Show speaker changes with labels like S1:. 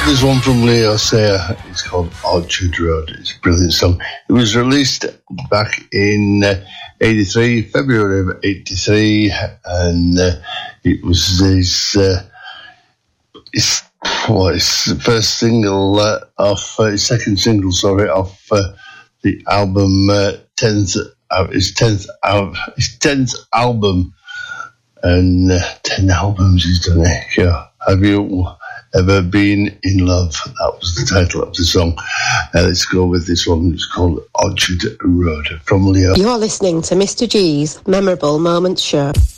S1: There's one from Leo Sayer. It's called Orchard Road. It's a brilliant song. It was released back in 83, February of 83, and it was his first single off his second single, off the album his 10th album, and 10 albums he's done it. Yeah. Have you ever been in love? That was the title of the song. Let's go with this one. It's called Orchard Road from Leo.
S2: You're listening to Mr. G's Memorable Moments Show.